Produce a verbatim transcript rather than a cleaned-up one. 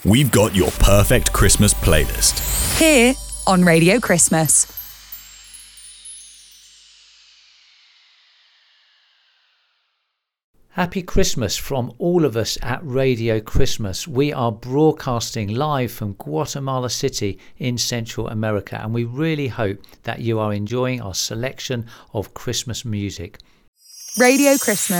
we've got your perfect Christmas playlist. Here on Radio Christmas. Happy Christmas from all of us at Radio Christmas. We are broadcasting live from Guatemala City in Central America, and we really hope that you are enjoying our selection of Christmas music. Radio Christmas.